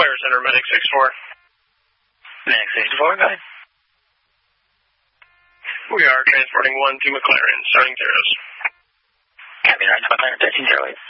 Fire Center, Medic 6-4. Medic 6-4, go ahead. We are transporting 1 to McLaren, starting zeros. Copy, right to McLaren, 1308.